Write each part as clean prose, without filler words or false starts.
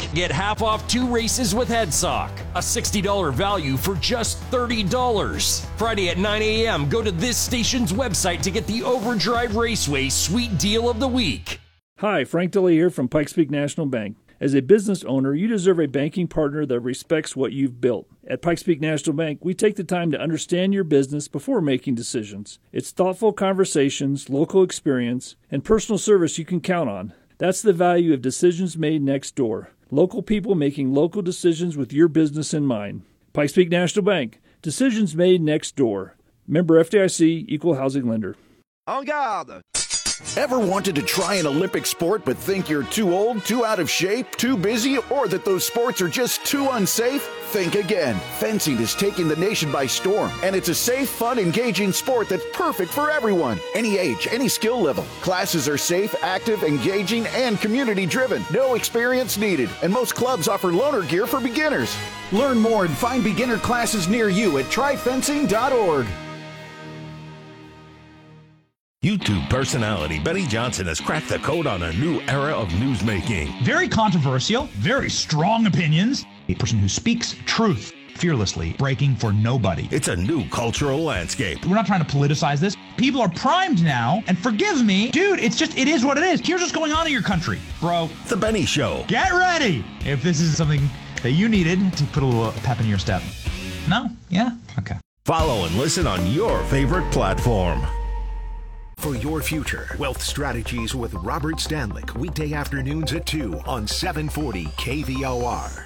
Get half off 2 races with Headsock. A $60 value for just $30. Friday at 9 a.m., go to this station's website to get the Overdrive Raceway Sweet Deal of the Week. Hi, Frank DeLay here from Pikes Peak National Bank. As a business owner, you deserve a banking partner that respects what you've built. At Pikes Peak National Bank, we take the time to understand your business before making decisions. It's thoughtful conversations, local experience, and personal service you can count on. That's the value of decisions made next door. Local people making local decisions with your business in mind. Pikes Peak National Bank. Decisions made next door. Member FDIC, Equal Housing Lender. En garde! Ever wanted to try an Olympic sport but think you're too old, too out of shape, too busy, or that those sports are just too unsafe? Think again. Fencing is taking the nation by storm, and it's a safe, fun, engaging sport that's perfect for everyone. Any age, any skill level. Classes are safe, active, engaging, and community-driven. No experience needed, and most clubs offer loaner gear for beginners. Learn more and find beginner classes near you at tryfencing.org. YouTube personality Benny Johnson has cracked the code on a new era of newsmaking. Very controversial, very strong opinions. A person who speaks truth fearlessly, breaking for nobody. It's a new cultural landscape. We're not trying to politicize this. People are primed now, and forgive me, dude, it is what it is. Here's what's going on in your country, bro. The Benny Show. Get ready if this is something that you needed to put a little pep in your step. No? Yeah? Okay. Follow and listen on your favorite platform. For your future, Wealth Strategies with Robert Stanlick, weekday afternoons at 2 on 740 KVOR.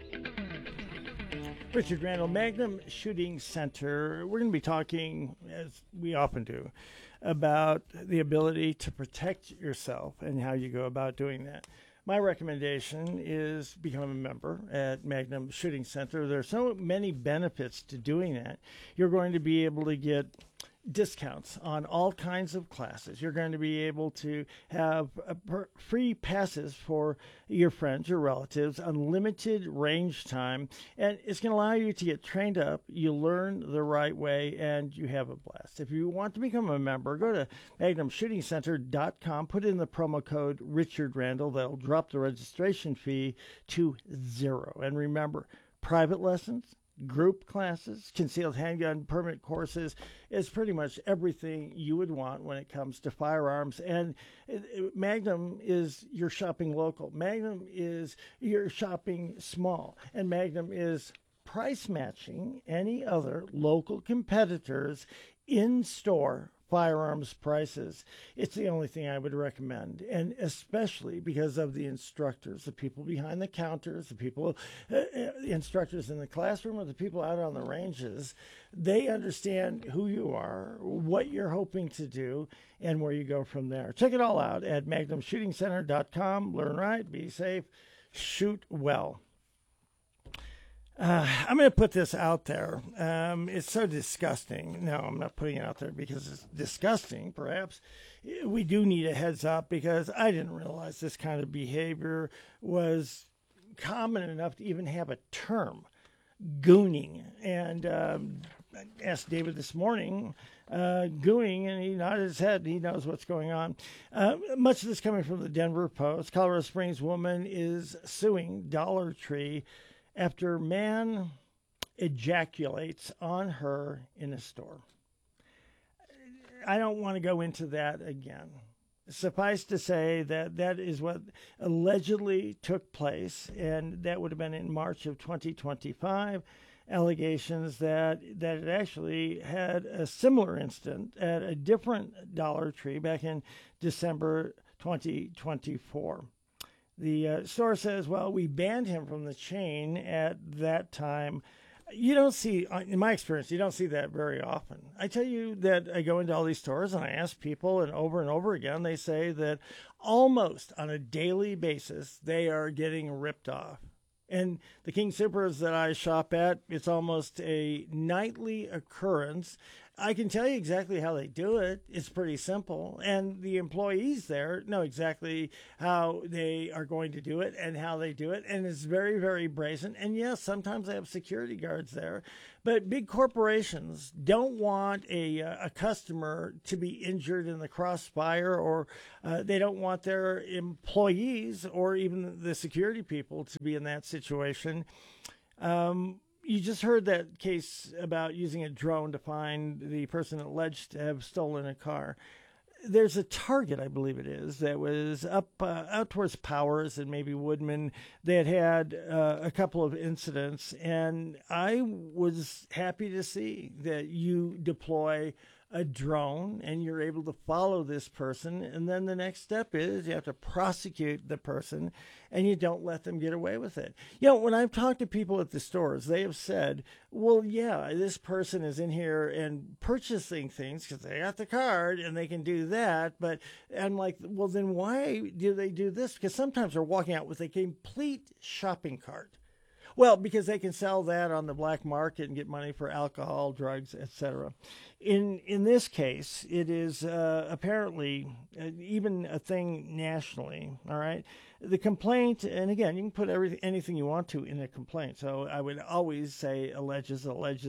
Richard Randall, Magnum Shooting Center. We're going to be talking, as we often do, about the ability to protect yourself and how you go about doing that. My recommendation is become a member at Magnum Shooting Center. There are so many benefits to doing that. You're going to be able to get discounts on all kinds of classes. You're going to be able to have free passes for your friends, your relatives, unlimited range time, and it's going to allow you to get trained up. You learn the right way, and you have a blast. If you want to become a member, go to magnumshootingcenter.com, put in the promo code Richard Randall. That'll drop the registration fee to $0. And remember, private lessons, group classes, concealed handgun permit courses is pretty much everything you would want when it comes to firearms. And Magnum is your shopping local. Magnum is your shopping small. And Magnum is price matching any other local competitors in-store firearms prices. It's the only thing I would recommend, and especially because of the instructors, the people behind the counters, the people, instructors in the classroom, or the people out on the ranges. They understand who you are, what you're hoping to do, and where you go from there. Check it all out at magnumshootingcenter.com. Learn right, be safe, shoot well. I'm going to put this out there. It's so disgusting. No, I'm not putting it out there because it's disgusting. Perhaps we do need a heads up, because I didn't realize this kind of behavior was common enough to even have a term, gooning. And I asked David this morning, gooning, and he nodded his head. He knows what's going on. Much of this coming from the Denver Post. Colorado Springs woman is suing Dollar Tree after man ejaculates on her in a store. I don't want to go into that again. Suffice to say that that is what allegedly took place, and that would have been in March of 2025. Allegations that it actually had a similar incident at a different Dollar Tree back in December 2024. The store says, well, we banned him from the chain at that time. You don't see, in my experience, you don't see that very often. I tell you that I go into all these stores and I ask people, and over again, they say that almost on a daily basis, they are getting ripped off. And the King Soopers that I shop at, it's almost a nightly occurrence. I can tell you exactly how they do it. It's pretty simple. And the employees there know exactly how they are going to do it and how they do it. And it's very, very brazen. And yes, sometimes they have security guards there. But big corporations don't want a customer to be injured in the crossfire, or they don't want their employees or even the security people to be in that situation. You just heard that case about using a drone to find the person alleged to have stolen a car. There's a Target, I believe it is, that was up out towards Powers and maybe Woodman. They had a couple of incidents, and I was happy to see that you deploy a drone and you're able to follow this person. And then the next step is you have to prosecute the person, and you don't let them get away with it. You know, when I've talked to people at the stores, they have said, well, yeah, this person is in here and purchasing things because they got the card and they can do that. But I'm like, well, then why do they do this? Because sometimes they're walking out with a complete shopping cart. Well, because they can sell that on the black market and get money for alcohol, drugs, etc. In this case, it is apparently even a thing nationally. All right, the complaint, and again, you can put anything you want to in a complaint. So I would always say alleges.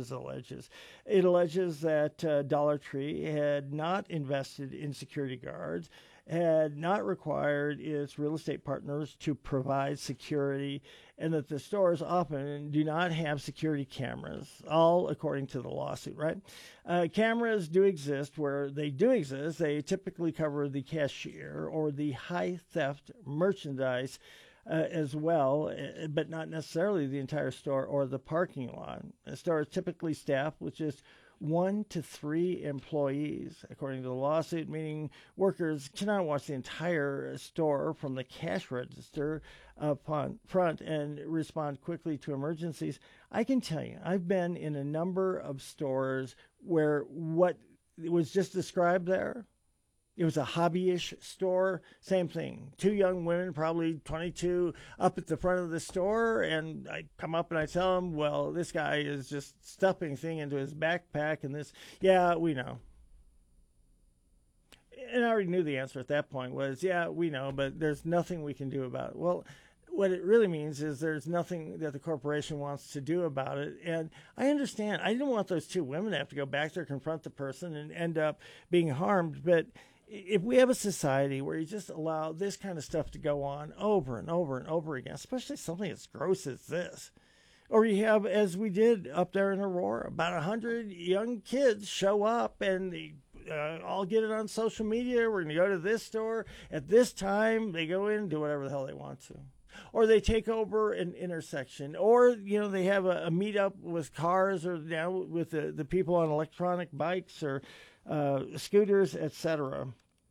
It alleges that Dollar Tree had not invested in security guards, had not required its real estate partners to provide security, and that the stores often do not have security cameras, all according to the lawsuit, right? Cameras do exist. Where they do exist, they typically cover the cashier or the high theft merchandise as well, but not necessarily the entire store or the parking lot. The store is typically staffed with just 1 to 3 employees, according to the lawsuit, meaning workers cannot watch the entire store from the cash register up front and respond quickly to emergencies. I can tell you, I've been in a number of stores where what was just described there, it was a hobby-ish store, same thing. 2 young women, probably 22, up at the front of the store, and I come up and I tell them, well, this guy is just stuffing thing into his backpack, and this, yeah, we know. And I already knew the answer at that point was, yeah, we know, but there's nothing we can do about it. Well, what it really means is there's nothing that the corporation wants to do about it. And I understand. I didn't want those 2 women to have to go back there, confront the person, and end up being harmed, but if we have a society where you just allow this kind of stuff to go on over and over and over again, especially something as gross as this, or you have, as we did up there in Aurora, about 100 young kids show up and they all get it on social media. We're going to go to this store at this time. They go in and do whatever the hell they want to. Or they take over an intersection, or, you know, they have a meetup with cars, or now with the people on electronic bikes or scooters, etc.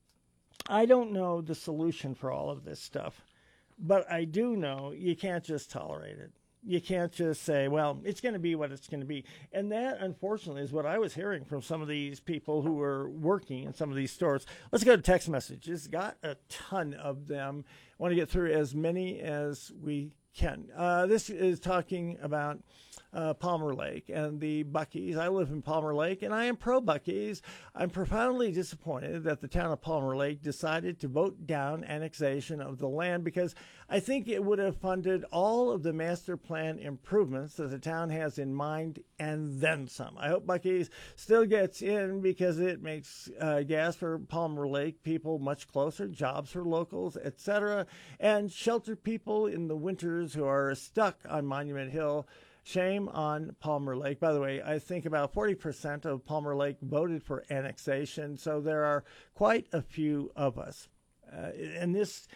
I don't know the solution for all of this stuff, but I do know you can't just tolerate it. You can't just say, well, it's going to be what it's going to be. And that, unfortunately, is what I was hearing from some of these people who were working in some of these stores. Let's go to text messages. Got a ton of them. I want to get through as many as we can. This is talking about Palmer Lake and the Buc-ee's. I live in Palmer Lake, and I am pro Buc-ee's. I'm profoundly disappointed that the town of Palmer Lake decided to vote down annexation of the land, because I think it would have funded all of the master plan improvements that the town has in mind, and then some. I hope Buc-ee's still gets in, because it makes gas for Palmer Lake people much closer, jobs for locals, etc., and shelter people in the winters who are stuck on Monument Hill. Shame on Palmer Lake. By the way, I think about 40% of Palmer Lake voted for annexation, so there are quite a few of us. And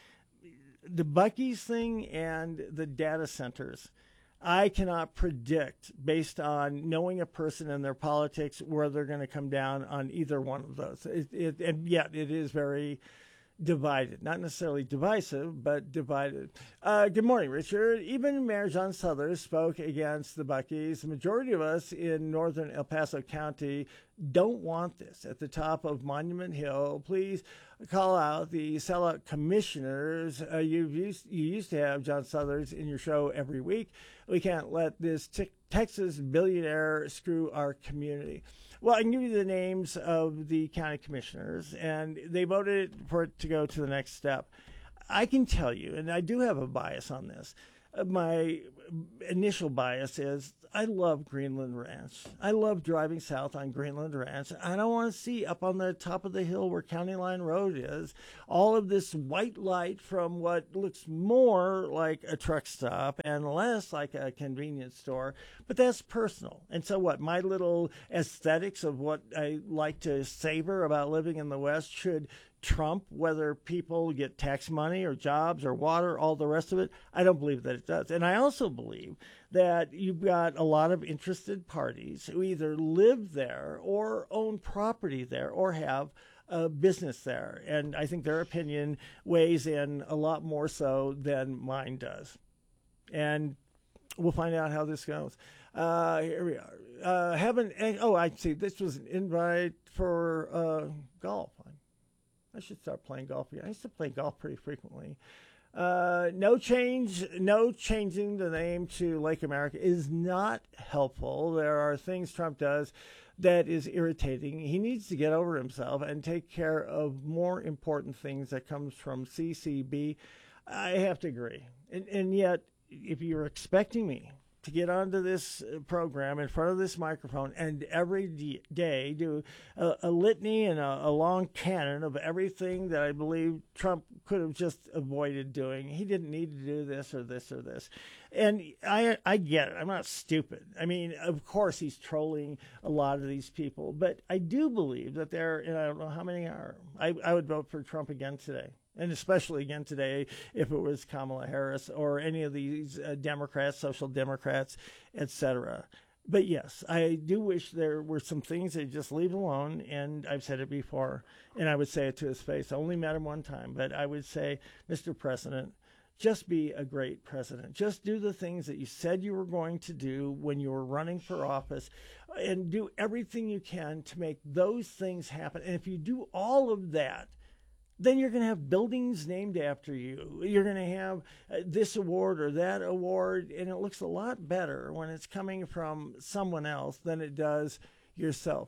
the Buc-ee's thing and the data centers, I cannot predict, based on knowing a person and their politics, where they're going to come down on either one of those. And yet it is very divided, not necessarily divisive, but divided. Good morning, Richard. Even Mayor John Suthers spoke against the Buc-ee's. The majority of us in northern El Paso County don't want this at the top of Monument Hill. Please call out the sellout commissioners. You used to have John Southers in your show every week. We can't let this Texas billionaire screw our community. Well, I can give you the names of the county commissioners, and they voted for it to go to the next step. I can tell you, and I do have a bias on this, my initial bias is I love Greenland Ranch. I love driving south on Greenland Ranch. I don't want to see up on the top of the hill where County Line Road is all of this white light from what looks more like a truck stop and less like a convenience store. But that's personal. And so what? My little aesthetics of what I like to savor about living in the West should trump whether people get tax money or jobs or water, all the rest of it. I don't believe that it does. And I also believe that you've got a lot of interested parties who either live there or own property there or have a business there. And I think their opinion weighs in a lot more so than mine does. And we'll find out how this goes. Here we are. I see. This was an invite for golf. I should start playing golf again. I used to play golf pretty frequently. No changing the name to Lake America is not helpful. There are things Trump does that is irritating. He needs to get over himself and take care of more important things that comes from CCB. I have to agree. And yet, if you're expecting me to get onto this program in front of this microphone and every day do a litany and a long canon of everything that I believe Trump could have just avoided doing. He didn't need to do this or this or this. And I get it. I'm not stupid. I mean, of course he's trolling a lot of these people, but I do believe that and I don't know how many are. I would vote for Trump again today. And especially again today, if it was Kamala Harris or any of these Democrats, social Democrats, etc. But yes, I do wish there were some things that just leave alone. And I've said it before, and I would say it to his face. I only met him one time, but I would say, Mr. President, just be a great president. Just do the things that you said you were going to do when you were running for office, and do everything you can to make those things happen. And if you do all of that, then you're going to have buildings named after you. You're going to have this award or that award, and it looks a lot better when it's coming from someone else than it does yourself.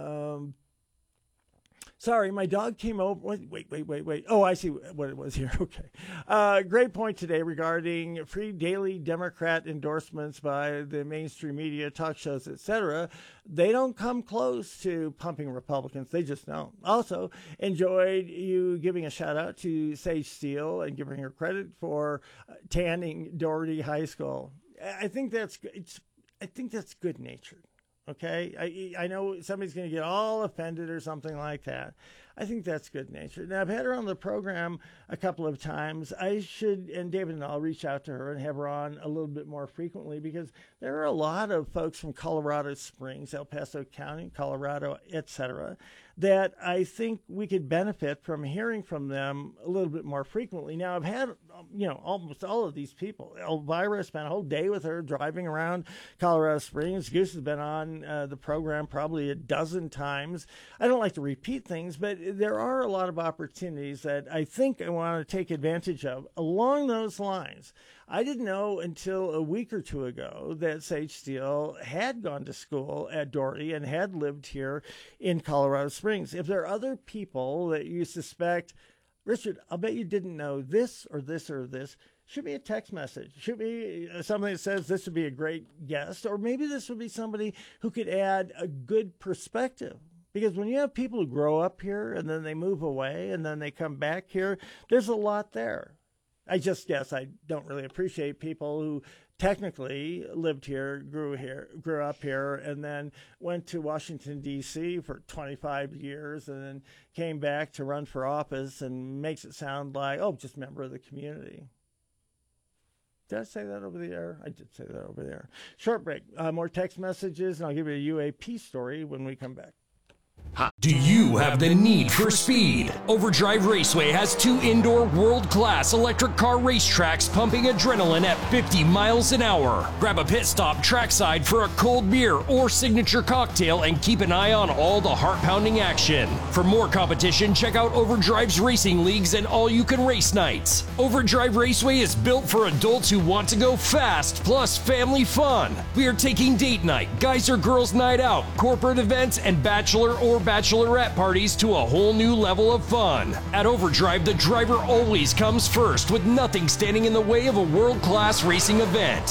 Sorry, my dog came over. Wait. Oh, I see what it was here. Okay. Great point today regarding free daily Democrat endorsements by the mainstream media, talk shows, etc. They don't come close to pumping Republicans. They just don't. Also, enjoyed you giving a shout out to Sage Steele and giving her credit for tanning Doherty High School. I think that's good natured. Okay, I know somebody's going to get all offended or something like that. I think that's good natured. Now, I've had her on the program a couple of times. I should, and David and I'll reach out to her and have her on a little bit more frequently, because there are a lot of folks from Colorado Springs, El Paso County, Colorado, etc., that I think we could benefit from hearing from them a little bit more frequently. Now, I've had, almost all of these people. Elvira spent a whole day with her driving around Colorado Springs. Goose has been on the program probably a dozen times. I don't like to repeat things, but there are a lot of opportunities that I think I want to take advantage of along those lines. I didn't know until a week or two ago that Sage Steele had gone to school at Doherty and had lived here in Colorado Springs. If there are other people that you suspect, Richard, I'll bet you didn't know this or this or this, shoot me a text message. Shoot me something that says this would be a great guest, or maybe this would be somebody who could add a good perspective. Because when you have people who grow up here and then they move away and then they come back here, there's a lot there. I don't really appreciate people who technically lived here, grew up here, and then went to Washington, D.C. for 25 years and then came back to run for office and makes it sound like, just a member of the community. Did I say that over the air? I did say that over there. Short break. More text messages, and I'll give you a UAP story when we come back. Do you have the need for speed? Overdrive Raceway has 2 indoor world-class electric car racetracks pumping adrenaline at 50 miles an hour. Grab a pit stop trackside for a cold beer or signature cocktail and keep an eye on all the heart-pounding action. For more competition, check out Overdrive's racing leagues and all-you-can race nights. Overdrive Raceway is built for adults who want to go fast, plus family fun. We are taking date night, guys or girls night out, corporate events, and bachelor or bachelorette parties to a whole new level of fun. At Overdrive, the driver always comes first, with nothing standing in the way of a world-class racing event.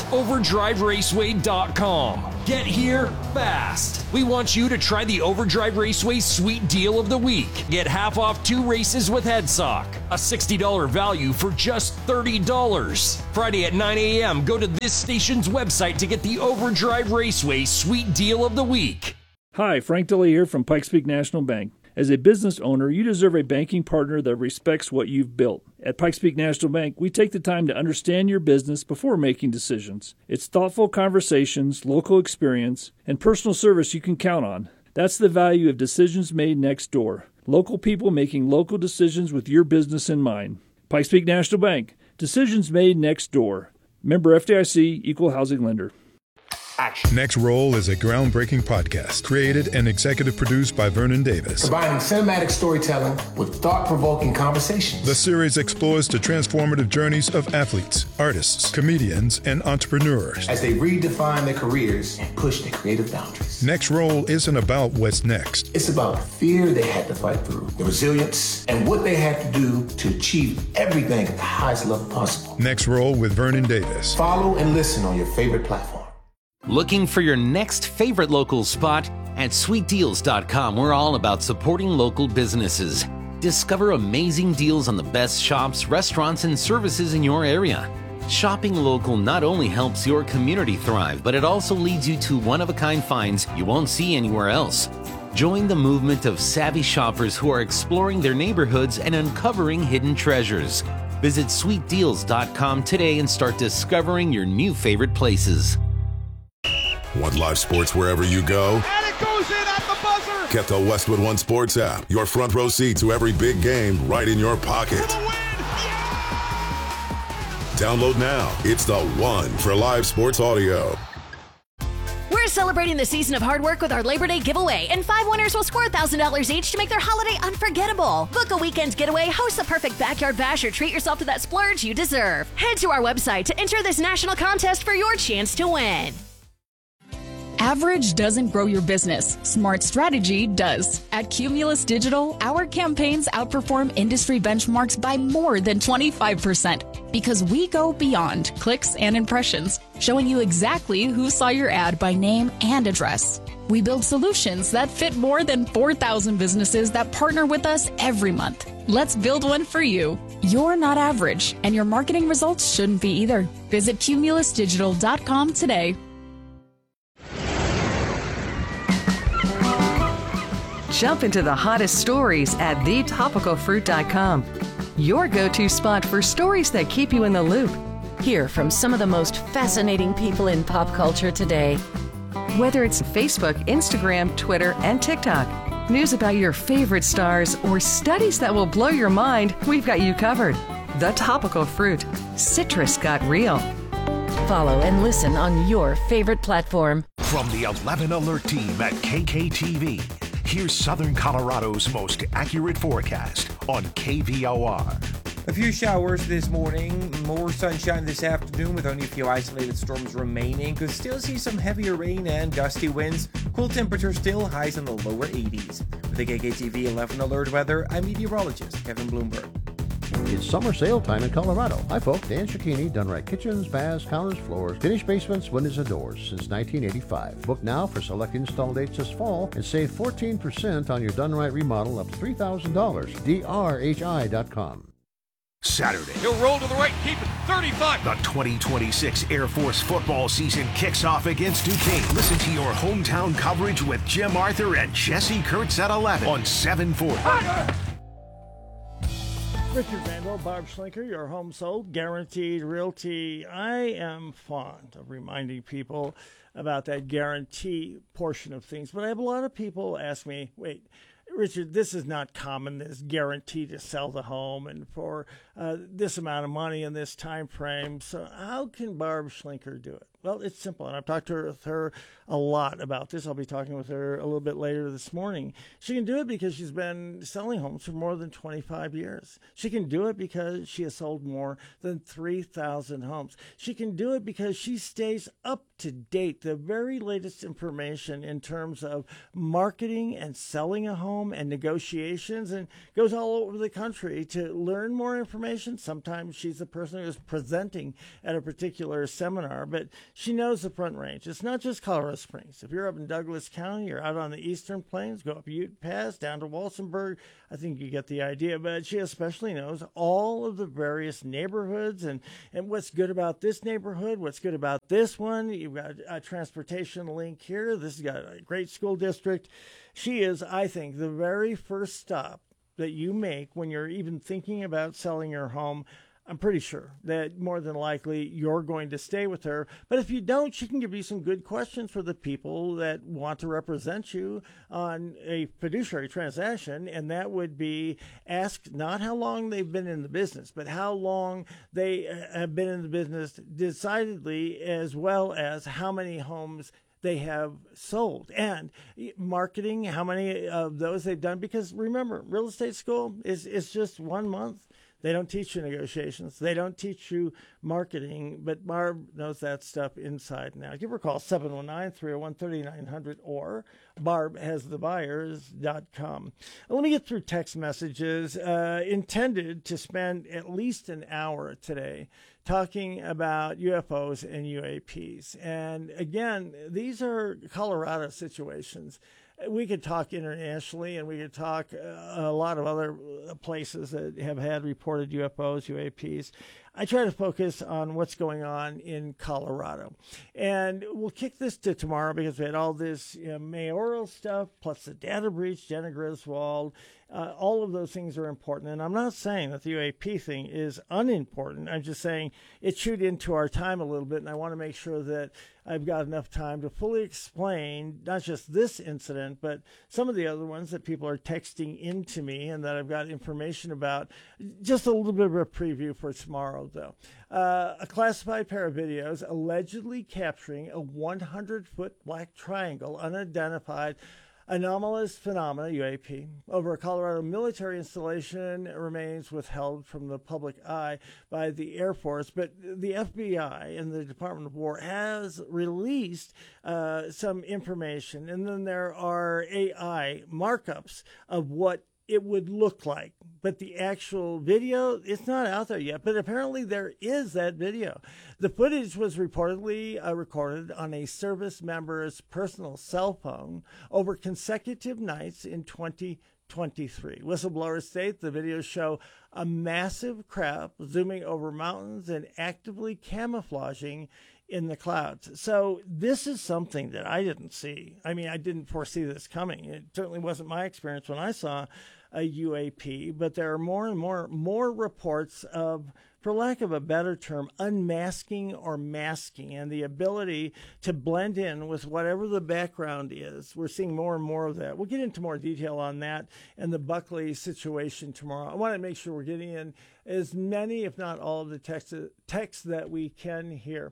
OverdriveRaceway.com. Get here fast. We want you to try the Overdrive Raceway Sweet Deal of the Week. Get half off 2 races with Headsock. A $60 value for just $30. Friday at 9 a.m., go to this station's website to get the Overdrive Raceway Sweet Deal of the Week. Hi, Frank Dilly here from Pikes Peak National Bank. As a business owner, you deserve a banking partner that respects what you've built. At Pikes Peak National Bank, we take the time to understand your business before making decisions. It's thoughtful conversations, local experience, and personal service you can count on. That's the value of decisions made next door. Local people making local decisions with your business in mind. Pikes Peak National Bank. Decisions made next door. Member FDIC, Equal Housing Lender. Action. Next Roll is a groundbreaking podcast created and executive produced by Vernon Davis. Combining cinematic storytelling with thought-provoking conversations. The series explores the transformative journeys of athletes, artists, comedians, and entrepreneurs as they redefine their careers and push their creative boundaries. Next Roll isn't about what's next. It's about the fear they had to fight through, the resilience, and what they had to do to achieve everything at the highest level possible. Next Roll with Vernon Davis. Follow and listen on your favorite platform. Looking for your next favorite local spot? At sweetdeals.com, we're all about supporting local businesses. Discover amazing deals on the best shops, restaurants, and services in your area. Shopping local not only helps your community thrive, but it also leads you to one-of-a-kind finds you won't see anywhere else. Join the movement of savvy shoppers who are exploring their neighborhoods and uncovering hidden treasures. Visit sweetdeals.com today and start discovering your new favorite places. Want live sports wherever you go? And it goes in at the buzzer! Get the Westwood One Sports app. Your front row seat to every big game right in your pocket. Download now. It's the one for live sports audio. We're celebrating the season of hard work with our Labor Day giveaway, and 5 winners will score $1,000 each to make their holiday unforgettable. Book a weekend getaway, host the perfect backyard bash, or treat yourself to that splurge you deserve. Head to our website to enter this national contest for your chance to win. Average doesn't grow your business. Smart strategy does. At Cumulus Digital, our campaigns outperform industry benchmarks by more than 25% because we go beyond clicks and impressions, showing you exactly who saw your ad by name and address. We build solutions that fit more than 4,000 businesses that partner with us every month. Let's build one for you. You're not average, and your marketing results shouldn't be either. Visit cumulusdigital.com today. Jump into the hottest stories at thetopicalfruit.com. Your go-to spot for stories that keep you in the loop. Hear from some of the most fascinating people in pop culture today. Whether it's Facebook, Instagram, Twitter, and TikTok, news about your favorite stars, or studies that will blow your mind, we've got you covered. The Topical Fruit. Citrus got real. Follow and listen on your favorite platform. From the 11 Alert team at KKTV, here's Southern Colorado's most accurate forecast on KVOR. A few showers this morning, more sunshine this afternoon with only a few isolated storms remaining. Could still see some heavier rain and gusty winds. Cool temperatures still, highs in the lower 80s. With the KKTV 11 Alert weather, I'm meteorologist Kevin Bloomberg. It's summer sale time in Colorado. Hi folks, Dan Cicchini, Done Right Kitchens, baths, counters, floors, finished basements, windows, and doors since 1985. Book now for select install dates this fall and save 14% on your Done Right remodel up to $3,000. drhi.com. Saturday. He'll roll to the right, keep it 35. The 2026 Air Force football season kicks off against Duquesne. Listen to your hometown coverage with Jim Arthur and Jesse Kurtz at 11 on 740. Richard Vandal, Barb Schlinker, your home sold, guaranteed realty. I am fond of reminding people about that guarantee portion of things, but I have a lot of people ask me, wait, Richard, this is not common, this guarantee to sell the home and for this amount of money in this time frame. So how can Barb Schlinker do it? Well, it's simple, and I've talked with her a lot about this. I'll be talking with her a little bit later this morning. She can do it because she's been selling homes for more than 25 years. She can do it because she has sold more than 3,000 homes. She can do it because she stays up to date, the very latest information in terms of marketing and selling a home and negotiations, and goes all over the country to learn more information. Sometimes she's the person who's presenting at a particular seminar, but she knows the Front Range. It's not just Colorado Springs. If you're up in Douglas County, you're out on the Eastern Plains, go up Ute Pass, down to Walsenburg, I think you get the idea. But she especially knows all of the various neighborhoods and what's good about this neighborhood, what's good about this one. You've got a transportation link here. This has got a great school district. She is, I think, the very first stop that you make when you're even thinking about selling your home. I'm pretty sure that more than likely you're going to stay with her. But if you don't, she can give you some good questions for the people that want to represent you on a fiduciary transaction. And that would be ask not how long they've been in the business, but how long they have been in the business decidedly, as well as how many homes they have sold and marketing, how many of those they've done. Because remember, real estate school is just 1 month. They don't teach you negotiations. They don't teach you marketing, but Barb knows that stuff inside and out. Give her a call, 719-301-3900 or barbhasthebuyers.com. Let me get through text messages. Intended to spend at least an hour today talking about UFOs and UAPs. And again, these are Colorado situations. We could talk internationally, and we could talk a lot of other places that have had reported UFOs, UAPs. I try to focus on what's going on in Colorado. And we'll kick this to tomorrow because we had all this mayoral stuff, plus the data breach, Jenna Griswold. All of those things are important. And I'm not saying that the UAP thing is unimportant. I'm just saying it chewed into our time a little bit, and I want to make sure that I've got enough time to fully explain not just this incident, but some of the other ones that people are texting into me and that I've got information about. Just a little bit of a preview for tomorrow, though. A classified pair of videos allegedly capturing a 100-foot black triangle, unidentified anomalous phenomena, UAP, over a Colorado military installation remains withheld from the public eye by the Air Force, but the FBI and the Department of War has released some information, and then there are AI markups of what it would look like. But the actual video, it's not out there yet, but apparently there is that video. The footage was reportedly recorded on a service member's personal cell phone over consecutive nights in 2023. Whistleblowers state the videos show a massive craft zooming over mountains and actively camouflaging in the clouds. So this is something that I didn't see. I mean, I didn't foresee this coming. It certainly wasn't my experience when I saw a UAP, but there are more and more reports of, for lack of a better term, unmasking or masking, and the ability to blend in with whatever the background is. We're seeing more and more of that. We'll get into more detail on that and the Buckley situation tomorrow. I want to make sure we're getting in as many, if not all, of the texts that we can hear.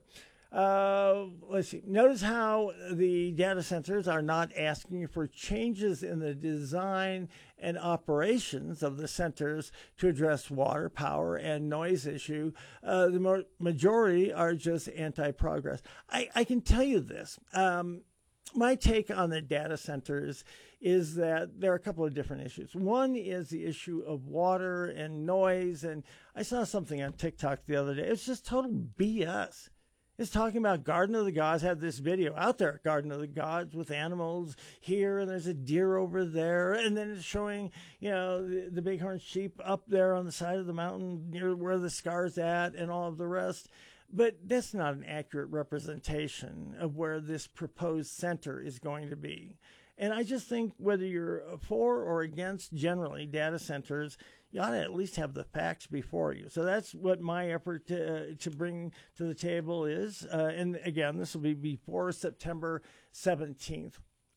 Let's see. Notice how the data centers are not asking for changes in the design and operations of the centers to address water, power, and noise issue. The majority are just anti-progress. I can tell you this. My take on the data centers is that there are a couple of different issues. One is the issue of water and noise, and I saw something on TikTok the other day. It's just total BS. It's talking about Garden of the Gods. Had this video out there, Garden of the Gods, with animals here, and there's a deer over there, and then it's showing, the bighorn sheep up there on the side of the mountain near where the scar's at, and all of the rest. But that's not an accurate representation of where this proposed center is going to be. And I just think whether you're for or against generally data centers, you ought to at least have the facts before you. So that's what my effort to bring to the table is. And again, this will be before September 17th.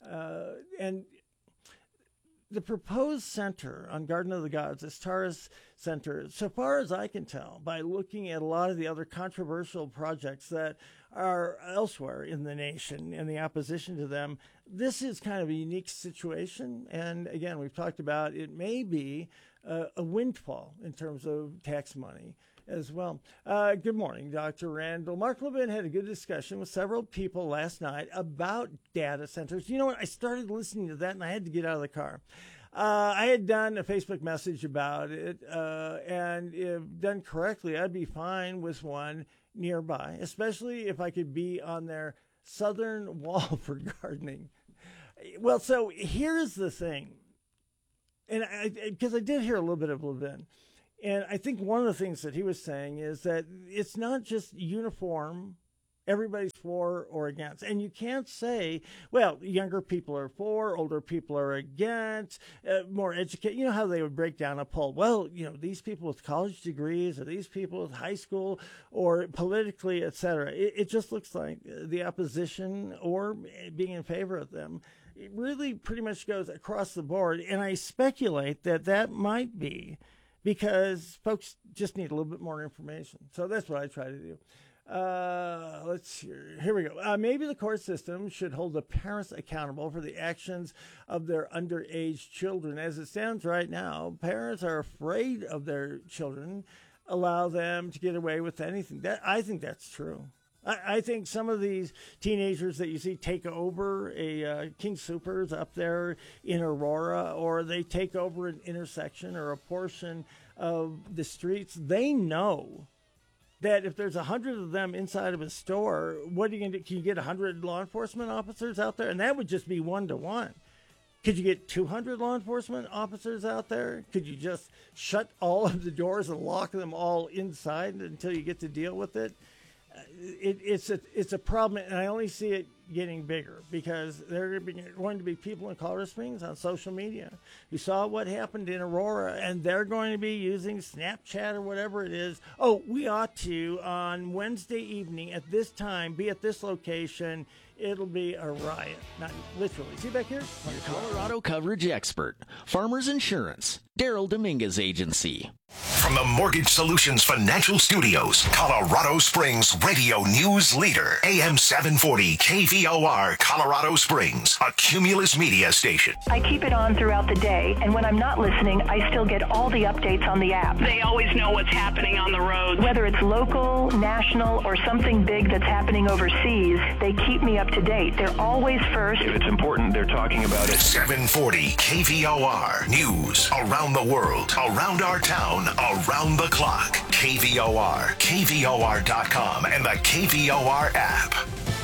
And the proposed center on Garden of the Gods, this Taurus Center, so far as I can tell, by looking at a lot of the other controversial projects that are elsewhere in the nation and the opposition to them, this is kind of a unique situation. And again, we've talked about it may be a windfall in terms of tax money as well. Good morning, Dr. Randall. Mark Levin had a good discussion with several people last night about data centers. You know what? I started listening to that and I had to get out of the car. I had done a Facebook message about it, and if done correctly, I'd be fine with one nearby, especially if I could be on their southern wall for gardening. Well, so here's the thing, and because I did hear a little bit of Levin, and I think one of the things that he was saying is that it's not just uniform, everybody's for or against. And you can't say, well, younger people are for, older people are against, more educated. You know how they would break down a poll? Well, you know, these people with college degrees or these people with high school or politically, et cetera. It just looks like the opposition or being in favor of them, it really pretty much goes across the board. And I speculate that that might be because folks just need a little bit more information. So that's what I try to do. Let's see. Here we go. Maybe the court system should hold the parents accountable for the actions of their underage children. As it stands right now, parents are afraid of their children, allow them to get away with anything. I think that's true. I think some of these teenagers that you see take over a King Soopers up there in Aurora, or they take over an intersection or a portion of the streets, they know that if there's 100 of them inside of a store, what are you going to do? Can you get 100 law enforcement officers out there? And that would just be 1-to-1. Could you get 200 law enforcement officers out there? Could you just shut all of the doors and lock them all inside until you get to deal with it? It's a problem, and I only see it getting bigger because there are going to be people in Colorado Springs on social media who saw what happened in Aurora, and they're going to be using Snapchat or whatever it is. Oh, we ought to, on Wednesday evening at this time, be at this location. It'll be a riot. Not literally. See back here? Colorado coverage expert, Farmers Insurance, Daryl Dominguez Agency. From the Mortgage Solutions Financial Studios, Colorado Springs radio news leader, AM 740 KVOR, Colorado Springs, a Cumulus media station. I keep it on throughout the day, and when I'm not listening, I still get all the updates on the app. They always know what's happening on the road. Whether it's local, national, or something big that's happening overseas, they keep me up to date. They're always first. If it's important, they're talking about it. 740 KVOR, news around the world, around our town, around the clock. KVOR, KVOR.com, and the KVOR app.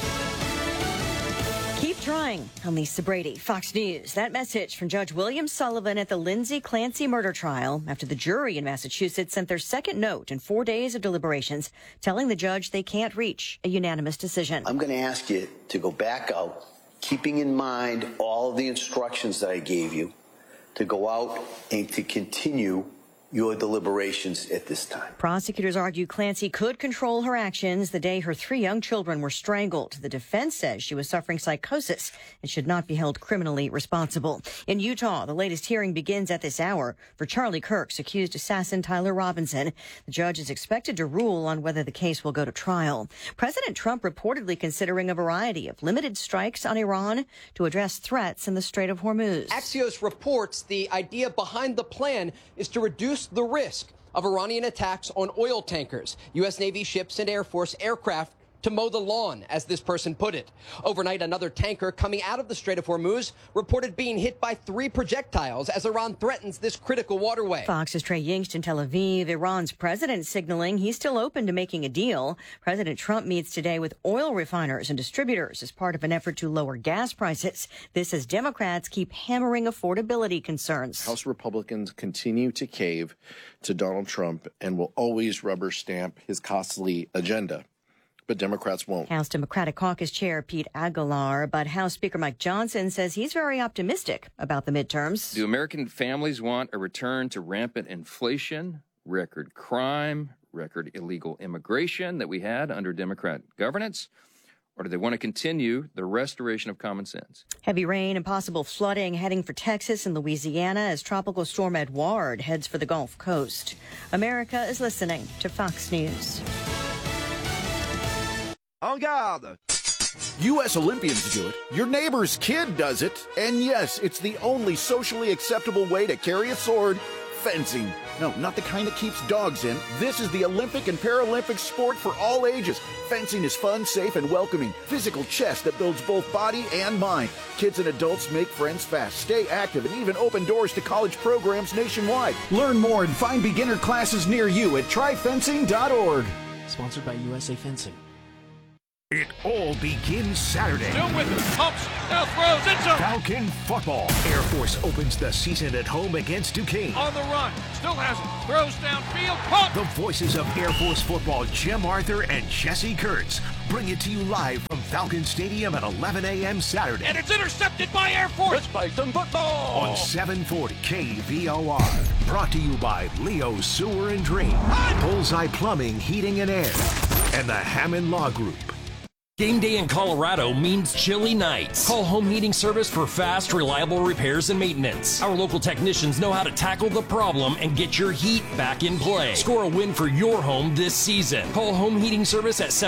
Keep trying. I'm Lisa Brady, Fox News. That message from Judge William Sullivan at the Lindsay Clancy murder trial after the jury in Massachusetts sent their second note in 4 days of deliberations, telling the judge they can't reach a unanimous decision. I'm going to ask you to go back out, keeping in mind all of the instructions that I gave you, to go out and to continue your deliberations at this time. Prosecutors argue Clancy could control her actions the day her 3 young children were strangled. The defense says she was suffering psychosis and should not be held criminally responsible. In Utah, the latest hearing begins at this hour for Charlie Kirk's accused assassin Tyler Robinson. The judge is expected to rule on whether the case will go to trial. President Trump reportedly considering a variety of limited strikes on Iran to address threats in the Strait of Hormuz. Axios reports the idea behind the plan is to reduce the risk of Iranian attacks on oil tankers, U.S. Navy ships, and Air Force aircraft to mow the lawn, as this person put it. Overnight, another tanker coming out of the Strait of Hormuz reported being hit by 3 projectiles as Iran threatens this critical waterway. Fox's Trey Yingst in Tel Aviv. Iran's president signaling he's still open to making a deal. President Trump meets today with oil refiners and distributors as part of an effort to lower gas prices. This as Democrats keep hammering affordability concerns. House Republicans continue to cave to Donald Trump and will always rubber stamp his costly agenda. but Democrats won't. House Democratic Caucus Chair Pete Aguilar, but House Speaker Mike Johnson says he's very optimistic about the midterms. Do American families want a return to rampant inflation, record crime, record illegal immigration that we had under Democrat governance? Or do they want to continue the restoration of common sense? Heavy rain and possible flooding heading for Texas and Louisiana as Tropical Storm Edouard heads for the Gulf Coast. America is listening to Fox News. En garde! U.S. Olympians do it, your neighbor's kid does it, and yes, it's the only socially acceptable way to carry a sword. Fencing. No, not the kind that keeps dogs in. This is the Olympic and Paralympic sport for all ages. Fencing is fun, safe, and welcoming. Physical chess that builds both body and mind. Kids and adults make friends fast, stay active, and even open doors to college programs nationwide. Learn more and find beginner classes near you at tryfencing.org. Sponsored by USA Fencing. It all begins Saturday. Still with it. Pumps. Now throws. It's a Falcon football. Air Force opens the season at home against Duquesne. on the run. Still has it. Throws downfield. Pump. The voices of Air Force football, Jim Arthur and Jesse Kurtz, bring it to you live from Falcon Stadium at 11 a.m. Saturday. And it's intercepted by Air Force. Let's play some football. On 740 KVOR. Brought to you by Leo Sewer and Drain, Bullseye Plumbing, Heating and Air, and the Hammond Law Group. Game day in Colorado means chilly nights. Call Home Heating Service for fast, reliable repairs and maintenance. Our local technicians know how to tackle the problem and get your heat back in play. Score a win for your home this season. Call Home Heating Service at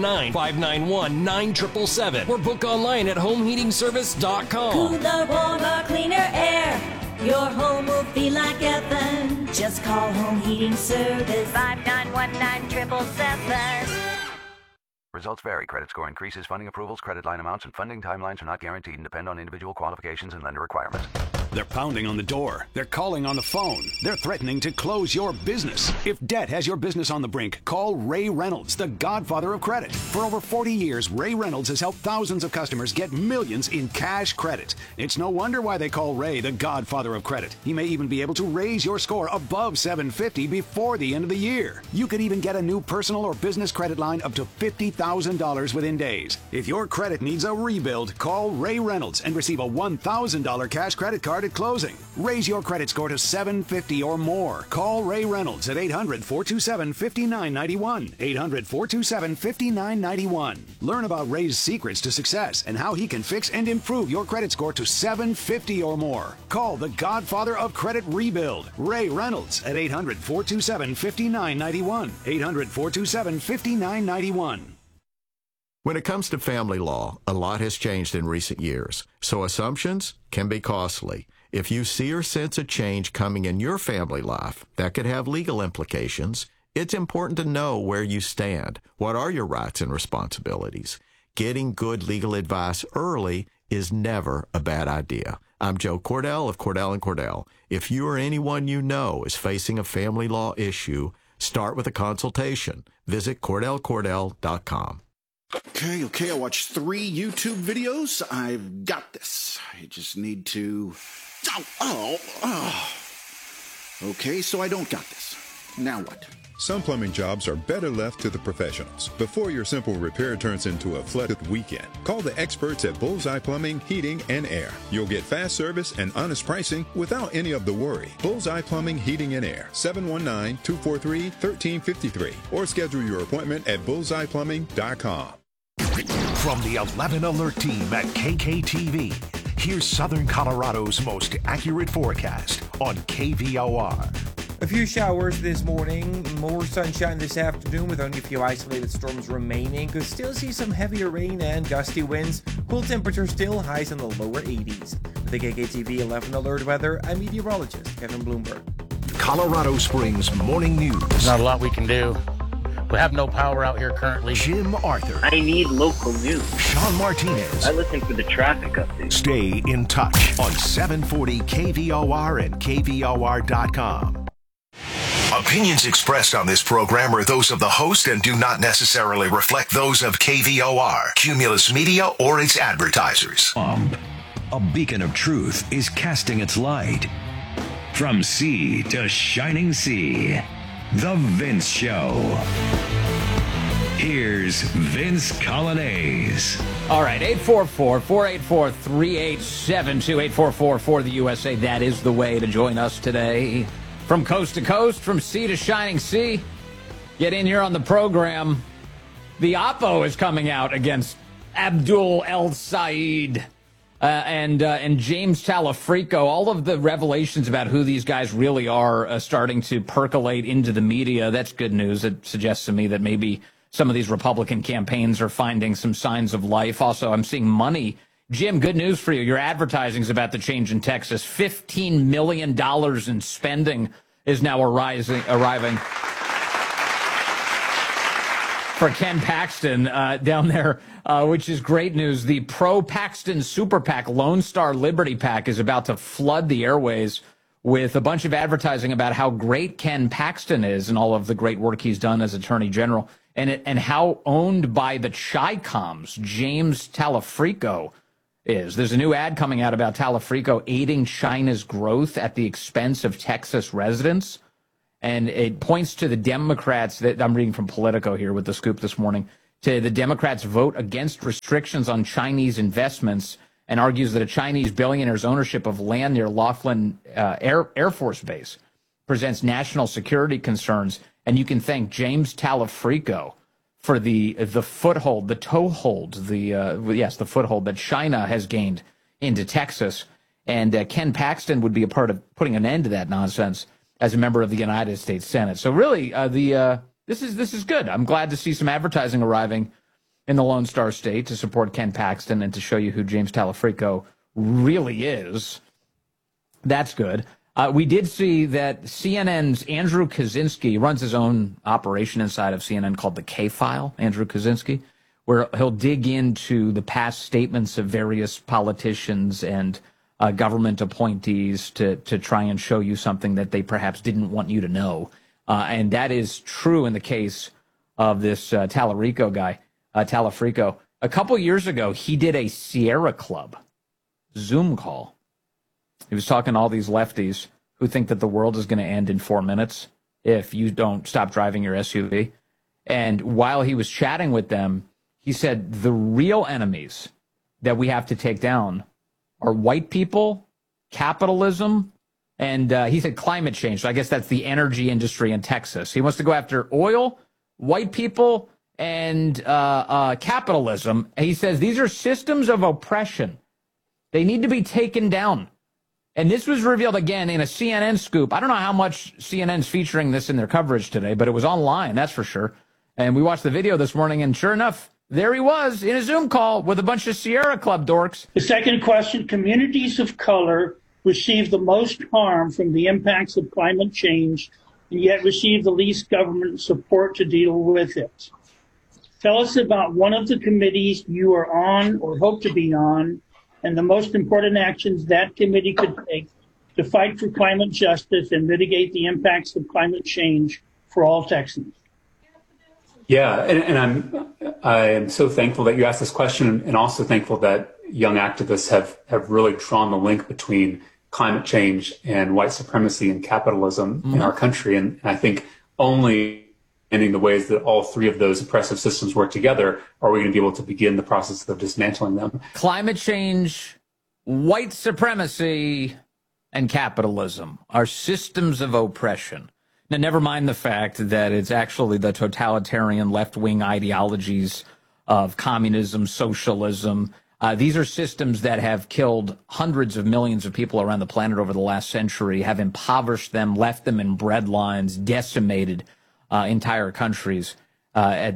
719-591-9777 or book online at homeheatingservice.com. Cooler, warmer, cleaner air. Your home will feel like heaven. Just call Home Heating Service 5919-777. Results vary. Credit score increases, funding approvals, credit line amounts, and funding timelines are not guaranteed and depend on individual qualifications and lender requirements. They're pounding on the door. They're calling on the phone. They're threatening to close your business. If debt has your business on the brink, call Ray Reynolds, the godfather of credit. For over 40 years, Ray Reynolds has helped thousands of customers get millions in cash credit. It's no wonder why they call Ray the godfather of credit. He may even be able to raise your score above 750 before the end of the year. You could even get a new personal or business credit line up to $50,000 within days. If your credit needs a rebuild, call Ray Reynolds and receive a $1,000 cash credit card at closing. Raise your credit score to 750 or more. Call Ray Reynolds at 800-427-5991. 800-427-5991. Learn about Ray's secrets to success and how he can fix and improve your credit score to 750 or more. Call the godfather of credit rebuild, Ray Reynolds, at 800-427-5991. 800-427-5991. When it comes to family law, a lot has changed in recent years, so assumptions can be costly. If you see or sense a change coming in your family life that could have legal implications, it's important to know where you stand. What are your rights and responsibilities? Getting good legal advice early is never a bad idea. I'm Joe Cordell of Cordell & Cordell. If you or anyone you know is facing a family law issue, start with a consultation. Visit CordellCordell.com. Okay, I watched 3 YouTube videos. I've got this. I just need to... Okay, so I don't got this. Now what? Some plumbing jobs are better left to the professionals. Before your simple repair turns into a flooded weekend, call the experts at Bullseye Plumbing, Heating, and Air. You'll get fast service and honest pricing without any of the worry. Bullseye Plumbing, Heating, and Air, 719-243-1353, or schedule your appointment at bullseyeplumbing.com. From the 11 Alert team at KKTV, here's Southern Colorado's most accurate forecast on KVOR. A few showers this morning, more sunshine this afternoon with only a few isolated storms remaining. Could still see some heavier rain and gusty winds. Cool temperatures still, highs in the lower 80s. With the KKTV 11 Alert weather, I'm meteorologist Kevin Bloomberg. Colorado Springs Morning News. Not a lot we can do. We have no power out here currently. Jim Arthur. I need local news. Sean Martinez. I listen for the traffic updates. Stay in touch on 740 KVOR and KVOR.com. Opinions expressed on this program are those of the host and do not necessarily reflect those of KVOR, Cumulus Media, or its advertisers. A beacon of truth is casting its light. From sea to shining sea, The Vince Show. Here's Vince Coglianese. All right, 844-484-3872, 844-4 the USA. That is the way to join us today. From coast to coast, from sea to shining sea. Get in here on the program. The Oppo is coming out against Abdul El Sayed and James Talafrico. All of the revelations about who these guys really are starting to percolate into the media. That's good news. It suggests to me that maybe some of these Republican campaigns are finding some signs of life. Also, I'm seeing money. Jim, good news for you. Your advertising's about to change in Texas. $15 million in spending is now arriving for Ken Paxton down there, which is great news. The pro-Paxton Super PAC, Lone Star Liberty PAC, is about to flood the airways with a bunch of advertising about how great Ken Paxton is and all of the great work he's done as Attorney General, and how owned by the Chi-Coms James Talafrico is. There's a new ad coming out about Talafrico aiding China's growth at the expense of Texas residents. And it points to the Democrats, that I'm reading from Politico here with the scoop this morning, to the Democrats' vote against restrictions on Chinese investments, and argues that a Chinese billionaire's ownership of land near Laughlin Air Force Base presents national security concerns. And you can thank James Talafrico for the foothold, the toehold, the foothold that China has gained into Texas. And Ken Paxton would be a part of putting an end to that nonsense as a member of the United States Senate. So really, this is good. I'm glad to see some advertising arriving in the Lone Star State to support Ken Paxton and to show you who James Talafrico really is. That's good. We did see that CNN's Andrew Kaczynski runs his own operation inside of CNN called the K-File, Andrew Kaczynski, where he'll dig into the past statements of various politicians and government appointees to try and show you something that they perhaps didn't want you to know. And that is true in the case of this Talafrico guy, Talafrico. A couple years ago, he did a Sierra Club Zoom call. He was talking to all these lefties who think that the world is going to end in 4 minutes if you don't stop driving your SUV. And while he was chatting with them, he said the real enemies that we have to take down are white people, capitalism, and he said climate change. So I guess that's the energy industry in Texas. He wants to go after oil, white people, and capitalism. And he says these are systems of oppression. They need to be taken down. And this was revealed again in a CNN scoop. I don't know how much CNN's featuring this in their coverage today, but it was online, that's for sure. And we watched the video this morning, and sure enough, there he was in a Zoom call with a bunch of Sierra Club dorks. The second question, communities of color receive the most harm from the impacts of climate change and yet receive the least government support to deal with it. Tell us about one of the committees you are on or hope to be on and the most important actions that committee could take to fight for climate justice and mitigate the impacts of climate change for all Texans. Yeah, and I am so thankful that you asked this question, and also thankful that young activists have really drawn the link between climate change and white supremacy and capitalism in our country. And I think only in the ways that all three of those oppressive systems work together are we going to be able to begin the process of dismantling them. Climate change, white supremacy, and capitalism are systems of oppression. Now, never mind the fact that it's actually the totalitarian left-wing ideologies of communism, socialism. These are systems that have killed hundreds of millions of people around the planet over the last century, have impoverished them, left them in breadlines, decimated entire countries. James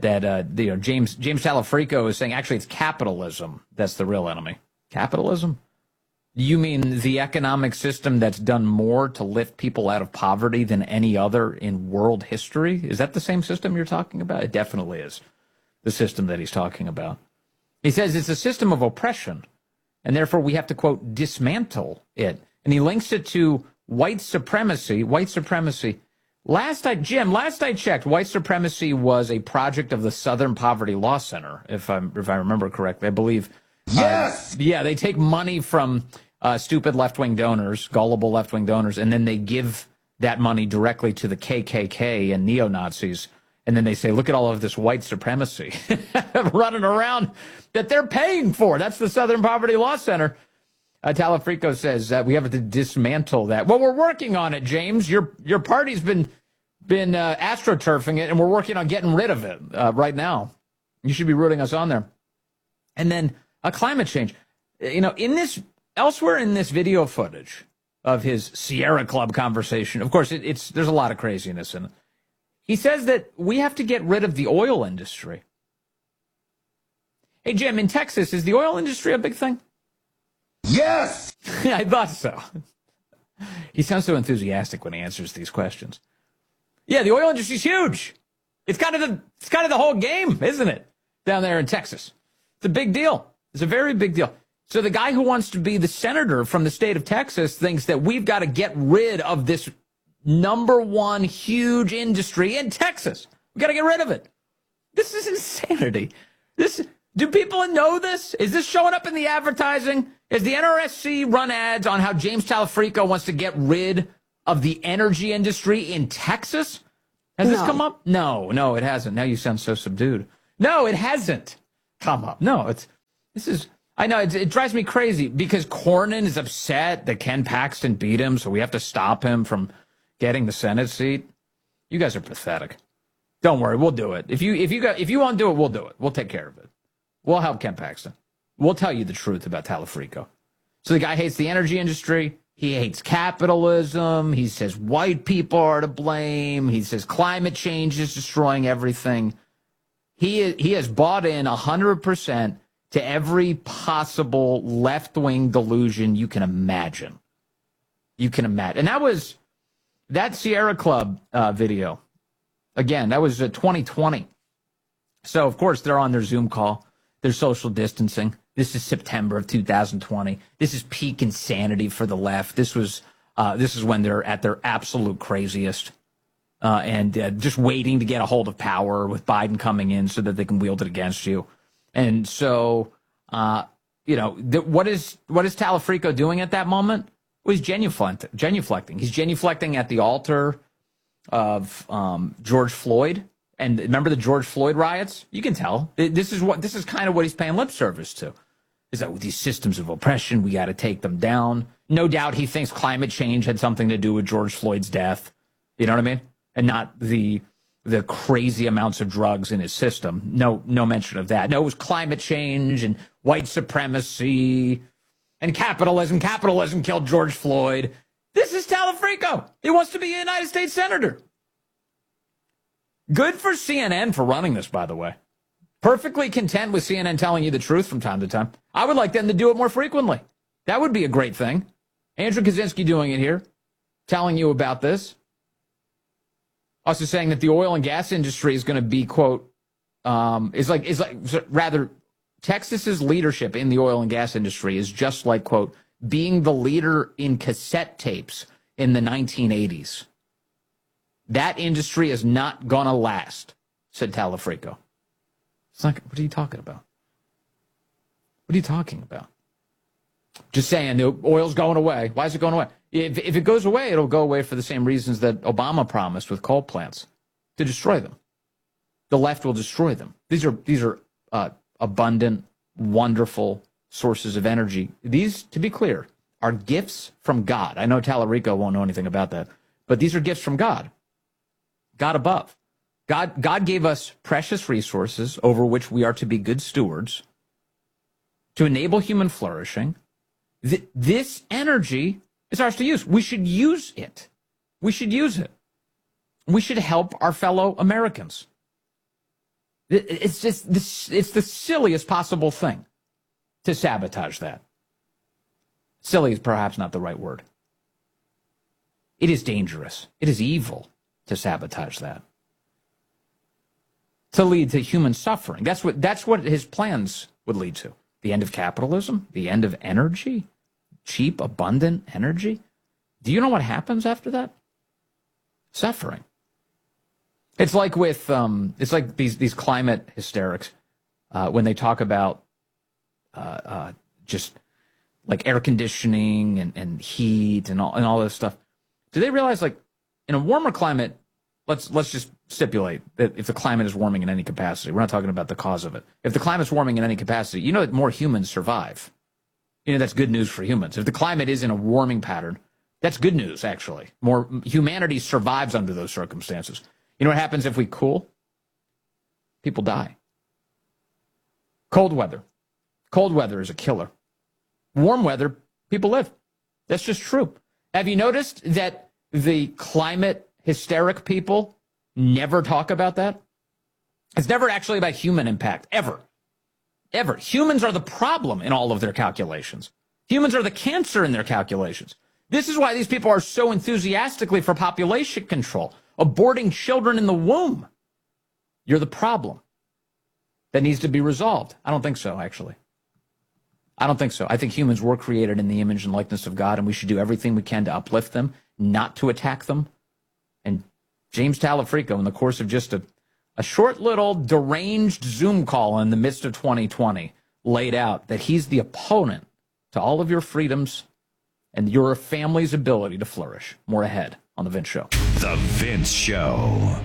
Talafrico is saying actually it's capitalism that's the real enemy. Capitalism? You mean the economic system that's done more to lift people out of poverty than any other in world history? Is that the same system you're talking about? It definitely is the system that he's talking about. He says it's a system of oppression, and therefore we have to, quote, dismantle it. And he links it to white supremacy. White supremacy. Last I checked, white supremacy was a project of the Southern Poverty Law Center, if I remember correctly. I believe. Yes. They take money from stupid left-wing donors, gullible left-wing donors, and then they give that money directly to the KKK and neo-Nazis. And then they say, look at all of this white supremacy running around that they're paying for. That's the Southern Poverty Law Center. Talafrico says that we have to dismantle that. Well, we're working on it, James. Your party's been astroturfing it, and we're working on getting rid of it right now. You should be rooting us on there. And then climate change. Elsewhere in this video footage of his Sierra Club conversation, of course, there's a lot of craziness in it. He says that we have to get rid of the oil industry. Hey, Jim, in Texas, is the oil industry a big thing? Yes! I thought so. He sounds so enthusiastic when he answers these questions. Yeah, the oil industry's huge. It's kind of the whole game, isn't it? Down there in Texas. It's a big deal. It's a very big deal. So the guy who wants to be the senator from the state of Texas thinks that we've got to get rid of this number one huge industry in Texas. We got to get rid of it. This is insanity. Do people know this? Is this showing up in the advertising? Is the NRSC run ads on how James Talafrico wants to get rid of the energy industry in Texas? Has this come up? No, it hasn't. Now you sound so subdued. No, it hasn't come up. No, I know it drives me crazy because Cornyn is upset that Ken Paxton beat him, so we have to stop him from getting the Senate seat. You guys are pathetic. Don't worry, we'll do it. If you want to do it, we'll do it. We'll take care of it. We'll help Ken Paxton. We'll tell you the truth about Talafrico. So the guy hates the energy industry. He hates capitalism. He says white people are to blame. He says climate change is destroying everything. He has bought in 100% to every possible left-wing delusion you can imagine. And that Sierra Club video. Again, that was 2020. So, of course, they're on their Zoom call. They're social distancing. This is September of 2020. This is peak insanity for the left. This is when they're at their absolute craziest and just waiting to get a hold of power with Biden coming in so that they can wield it against you. And so, what is Talafrico doing at that moment? Well, he's genuflecting. He's genuflecting at the altar of George Floyd. And remember the George Floyd riots? You can tell. This is kind of what he's paying lip service to. Is that with these systems of oppression, we got to take them down. No doubt he thinks climate change had something to do with George Floyd's death. You know what I mean? And not the crazy amounts of drugs in his system. No mention of that. No, it was climate change and white supremacy and capitalism. Capitalism killed George Floyd. This is Talafrico. He wants to be a United States senator. Good for CNN for running this, by the way. Perfectly content with CNN telling you the truth from time to time. I would like them to do it more frequently. That would be a great thing. Andrew Kaczynski doing it here, telling you about this. Also saying that the oil and gas industry is going to be, quote, Texas's leadership in the oil and gas industry is just like, quote, being the leader in cassette tapes in the 1980s. That industry is not going to last, said Talafrico. It's like, what are you talking about? What are you talking about? Just saying, the oil's going away. Why is it going away? If it goes away, it'll go away for the same reasons that Obama promised with coal plants, to destroy them. The left will destroy them. These are abundant, wonderful sources of energy. These, to be clear, are gifts from God. I know Talarico won't know anything about that, but these are gifts from God. God above. God gave us precious resources over which we are to be good stewards to enable human flourishing. This energy is ours to use. We should use it. We should use it. We should help our fellow Americans. It's the silliest possible thing to sabotage that. Silly is perhaps not the right word. It is dangerous. It is evil to sabotage that. To lead to human suffering. That's what his plans would lead to. The end of capitalism, the end of energy, cheap, abundant energy. Do you know what happens after that? Suffering. It's like with these climate hysterics when they talk about just like air conditioning and heat and all this stuff. Do they realize, like, in a warmer climate, let's just stipulate that if the climate is warming in any capacity, we're not talking about the cause of it. If the climate's warming in any capacity, you know that more humans survive. You know, that's good news for humans. If the climate is in a warming pattern, that's good news, actually. More humanity survives under those circumstances. You know what happens if we cool? People die. Cold weather. Cold weather is a killer. Warm weather, people live. That's just true. Have you noticed that the climate hysteric people never talk about that? It's never actually about human impact, ever. Ever. Humans are the problem in all of their calculations. Humans are the cancer in their calculations. This is why these people are so enthusiastically for population control, aborting children in the womb. You're the problem that needs to be resolved. I don't think so, actually. I don't think so. I think humans were created in the image and likeness of God, and we should do everything we can to uplift them, not to attack them. And James Talafrico, in the course of just a short little deranged Zoom call in the midst of 2020, laid out that he's the opponent to all of your freedoms and your family's ability to flourish. More ahead on The Vince Show. The Vince Show.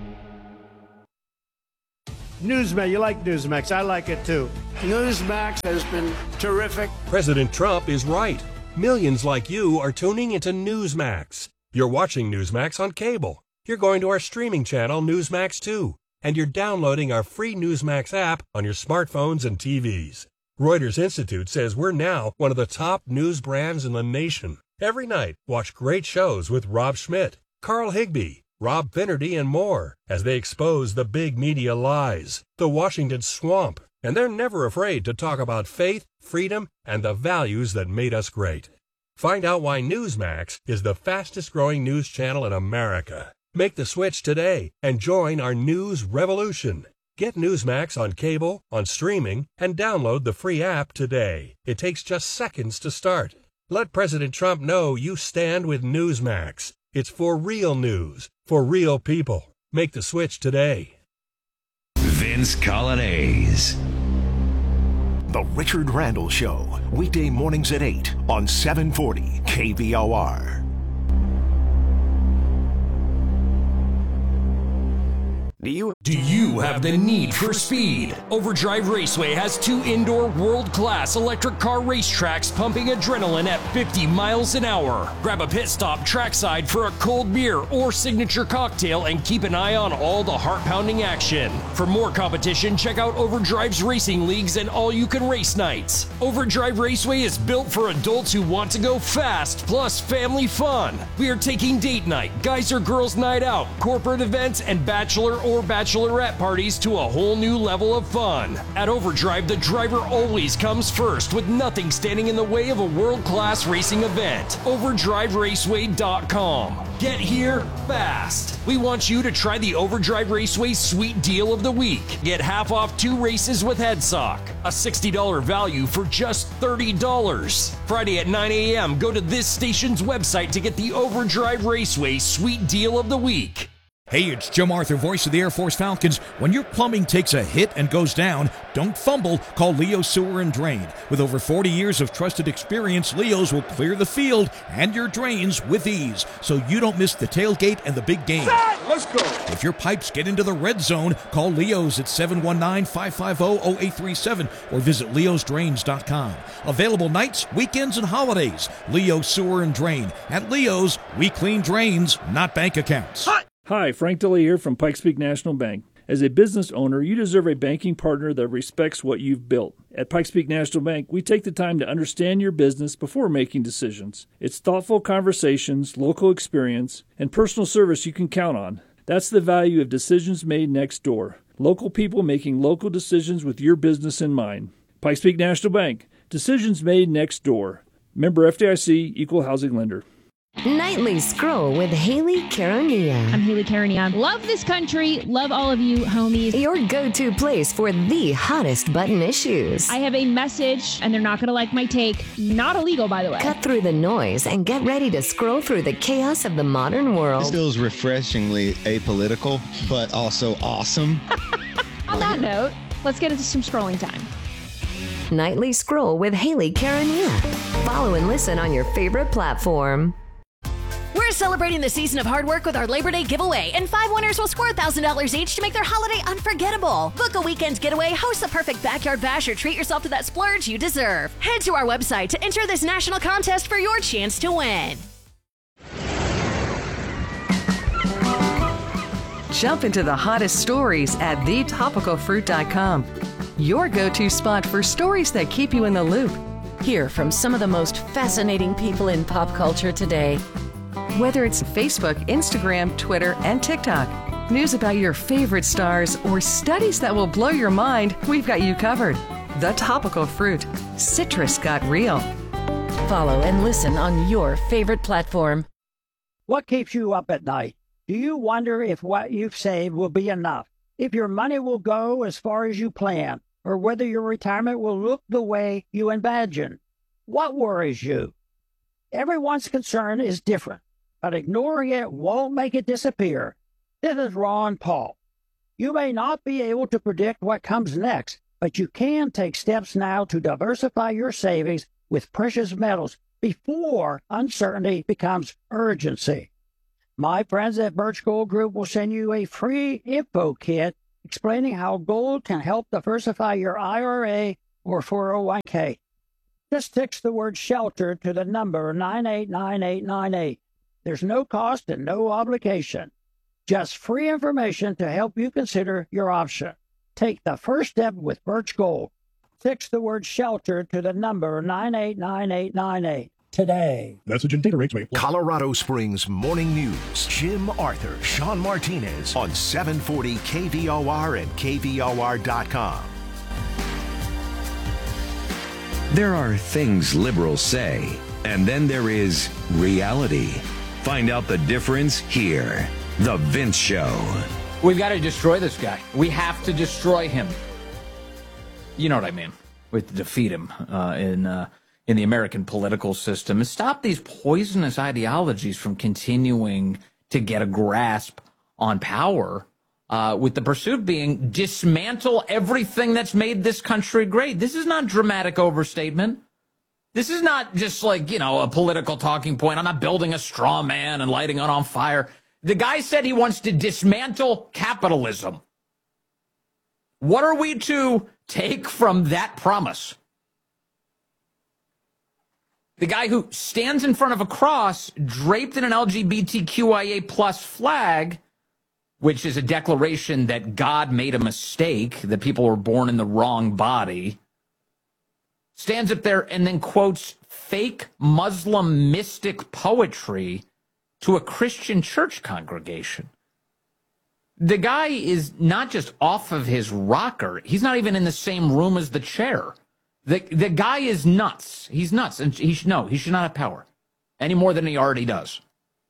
Newsmax, you like Newsmax. I like it too. Newsmax has been terrific. President Trump is right. Millions like you are tuning into Newsmax. You're watching Newsmax on cable. You're going to our streaming channel, Newsmax 2. And you're downloading our free Newsmax app on your smartphones and TVs. Reuters Institute says we're now one of the top news brands in the nation. Every night, watch great shows with Rob Schmidt, Carl Higbie, Rob Finnerty, and more as they expose the big media lies, the Washington swamp, and they're never afraid to talk about faith, freedom, and the values that made us great. Find out why Newsmax is the fastest-growing news channel in America. Make the switch today and join our news revolution. Get Newsmax on cable, on streaming, and download the free app today. It takes just seconds to start. Let President Trump know you stand with Newsmax. It's for real news, for real people. Make the switch today. Vince Colonnese. The Richard Randall Show, weekday mornings at 8 on 740 KVOR. Do you have the need for speed? Overdrive Raceway has 2 indoor world-class electric car racetracks pumping adrenaline at 50 miles an hour. Grab a pit stop trackside for a cold beer or signature cocktail and keep an eye on all the heart-pounding action. For more competition, check out Overdrive's racing leagues and all-you-can-race nights. Overdrive Raceway is built for adults who want to go fast, plus family fun. We are taking date night, guys or girls night out, corporate events, and bachelor or bachelorette parties to a whole new level of fun. At Overdrive, the driver always comes first, with nothing standing in the way of a world-class racing event. OverdriveRaceway.com. Get here fast. We want you to try the Overdrive Raceway Sweet Deal of the Week. Get half off 2 races with HeadSock. A $60 value for just $30. Friday at 9 a.m., go to this station's website to get the Overdrive Raceway Sweet Deal of the Week. Hey, it's Jim Arthur, voice of the Air Force Falcons. When your plumbing takes a hit and goes down, don't fumble. Call Leo's Sewer and Drain. With over 40 years of trusted experience, Leo's will clear the field and your drains with ease, so you don't miss the tailgate and the big game. Let's go. If your pipes get into the red zone, call Leo's at 719-550-0837 or visit leosdrains.com. Available nights, weekends, and holidays. Leo's Sewer and Drain. At Leo's, we clean drains, not bank accounts. Hi, Frank DeLay here from Pikes Peak National Bank. As a business owner, you deserve a banking partner that respects what you've built. At Pikes Peak National Bank, we take the time to understand your business before making decisions. It's thoughtful conversations, local experience, and personal service you can count on. That's the value of decisions made next door. Local people making local decisions with your business in mind. Pikes Peak National Bank. Decisions made next door. Member FDIC, Equal Housing Lender. Nightly Scroll with Haley Carania. I'm Haley Carania. Love this country. Love all of you, homies. Your go-to place for the hottest button issues. I have a message, and they're not going to like my take. Not illegal, by the way. Cut through the noise and get ready to scroll through the chaos of the modern world. This feels refreshingly apolitical, but also awesome. On that note, let's get into some scrolling time. Nightly Scroll with Haley Carania. Follow and listen on your favorite platform. We're We're celebrating the season of hard work with our Labor Day giveaway, and 5 winners will score $1,000 each to make their holiday unforgettable. Book a weekend getaway, host the perfect backyard bash, or treat yourself to that splurge you deserve. Head to our website to enter this national contest for your chance to win. Jump into the hottest stories at thetopicalfruit.com. Your go-to spot for stories that keep you in the loop. Hear from some of the most fascinating people in pop culture today. Whether it's Facebook, Instagram, Twitter, and TikTok, news about your favorite stars, or studies that will blow your mind, we've got you covered. The Topical Fruit. Citrus got real. Follow and listen on your favorite platform. What keeps you up at night? Do you wonder if what you've saved will be enough? If your money will go as far as you plan? Or whether your retirement will look the way you imagine? What worries you? Everyone's concern is different, but ignoring it won't make it disappear. This is Ron Paul. You may not be able to predict what comes next, but you can take steps now to diversify your savings with precious metals before uncertainty becomes urgency. My friends at Birch Gold Group will send you a free info kit explaining how gold can help diversify your IRA or 401k. Just text the word SHELTER to the number 989898. There's no cost and no obligation. Just free information to help you consider your option. Take the first step with Birch Gold. Text the word SHELTER to the number 989898. Today. Message and data rates may apply. Colorado Springs Morning News. Jim Arthur, Sean Martinez on 740 KVOR and KVOR.com. There are things liberals say, and then there is reality. Find out the difference here. The Vince Show. We've got to destroy this guy. We have to destroy him. You know what I mean. We have to defeat him in the American political system, and stop these poisonous ideologies from continuing to get a grasp on power, with the pursuit being dismantle everything that's made this country great. This is not dramatic overstatement. This is not just like, a political talking point. I'm not building a straw man and lighting it on fire. The guy said he wants to dismantle capitalism. What are we to take from that promise? The guy who stands in front of a cross draped in an LGBTQIA plus flag, which is a declaration that God made a mistake, that people were born in the wrong body, stands up there and then quotes fake Muslim mystic poetry to a Christian church congregation. The guy is not just off of his rocker. He's not even in the same room as the chair. The guy is nuts. He's nuts, and he should not have power any more than he already does.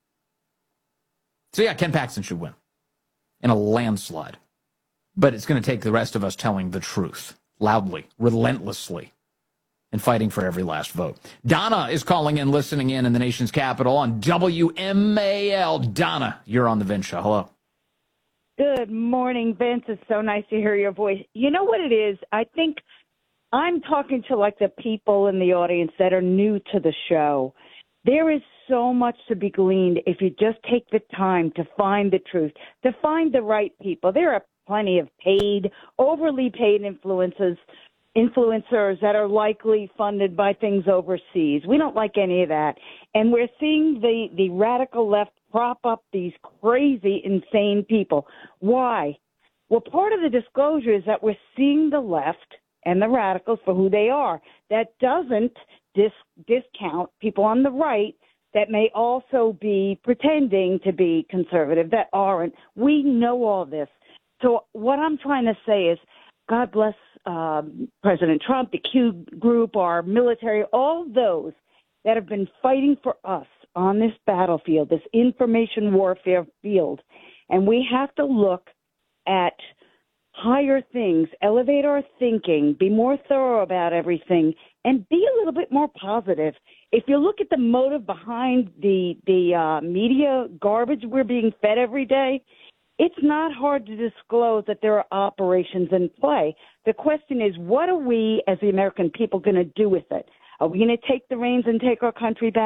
So yeah, Ken Paxton should win in a landslide, but it's going to take the rest of us telling the truth loudly, relentlessly, and fighting for every last vote. Donna is calling in, listening in the nation's capital on WMAL. Donna, you're on the Vince Show. Hello. Good morning, Vince. It's so nice to hear your voice. You know what it is? I think I'm talking to like the people in the audience that are new to the show. There is so much to be gleaned if you just take the time to find the truth, to find the right people. There are plenty of overly paid influencers that are likely funded by things overseas. We don't like any of that. And we're seeing the radical left prop up these crazy, insane people. Why? Well, part of the disclosure is that we're seeing the left and the radicals for who they are. That doesn't discount people on the right that may also be pretending to be conservative that aren't. We know all this. So what I'm trying to say is, God bless President Trump, the Q group, our military, all those that have been fighting for us on this battlefield, this information warfare field. And we have to look at higher things, elevate our thinking, be more thorough about everything, and be a little bit more positive. If you look at the motive behind the media garbage we're being fed every day, it's not hard to disclose that there are operations in play. The question is, what are we as the American people going to do with it? Are we going to take the reins and take our country back?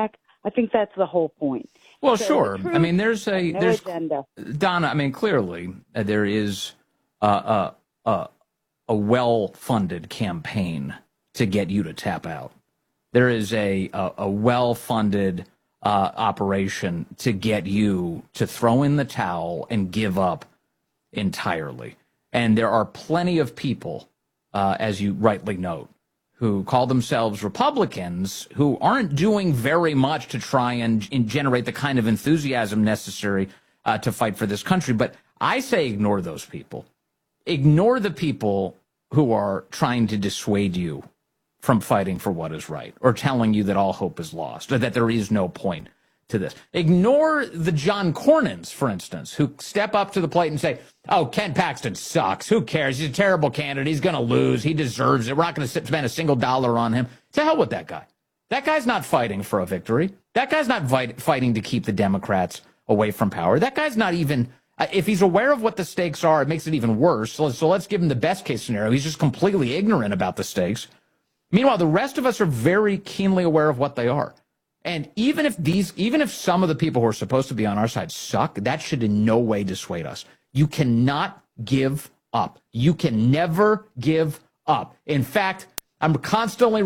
I think that's the whole point. Well, So sure. the truth, I mean, there's agenda. Donna. I mean, clearly there is a well-funded campaign to get you to tap out. There is a well-funded operation to get you to throw in the towel and give up entirely. And there are plenty of people, as you rightly note, who call themselves Republicans who aren't doing very much to try and generate the kind of enthusiasm necessary to fight for this country. But I say ignore those people. Ignore the people who are trying to dissuade you from fighting for what is right, or telling you that all hope is lost, or that there is no point to this. Ignore the John Cornyn's, for instance, who step up to the plate and say, oh, Ken Paxton sucks. Who cares? He's a terrible candidate. He's going to lose. He deserves it. We're not going to spend a single dollar on him. To hell with that guy. That guy's not fighting for a victory. That guy's not fighting to keep the Democrats away from power. That guy's not even, if he's aware of what the stakes are, it makes it even worse. So let's give him the best case scenario. He's just completely ignorant about the stakes. Meanwhile, the rest of us are very keenly aware of what they are. And even if some of the people who are supposed to be on our side suck, that should in no way dissuade us. You cannot give up. You can never give up. In fact, I'm constantly